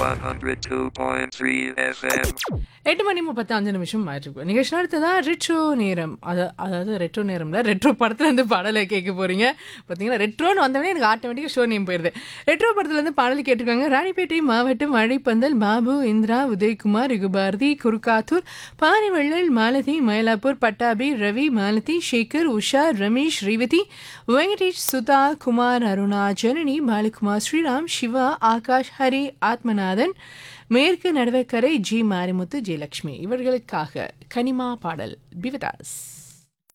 102.3 FM. 8:35 ஆயிருக்கு. நிகழ்ச்சி அடுத்ததான் ரெட்ரோ நேரம். அதாவது ரெட்ரோ நேரம்ல ரெட்ரோ படத்துலேருந்து பாடலை கேட்க போறீங்க. பார்த்தீங்களா, ரெட்ரோன்னு வந்தவொடனே எனக்கு ஆட்டோமேட்டிக்காக ஷோ நேம் போயிடுது. ரெட்ரோ படத்துலேருந்து பாடல் கேட்டிருக்காங்க. ராணிப்பேட்டை மாவட்டம் மழைப்பந்தல், பாபு, இந்திரா, உதயகுமார், யுகபாரதி, குருக்காத்தூர், பாரிவள்ளல், மாலதி, மயிலாப்பூர், பட்டாபி, ரவி, மாலதி, சேகர், உஷா, ரமேஷ், ரேவதி, வெங்கடேஷ், சுதா, குமார், அருணா, ஜனனி, பாலகுமார், ஸ்ரீராம், சிவா, ஆகாஷ், ஹரி, ஆத்மநாதன், மேற்கு நடுவக்கரை, ஜி மாரிமுத்து, ஜெயலட்சுமி. இவர்களுக்காக கனிமா பாடல். Be with us.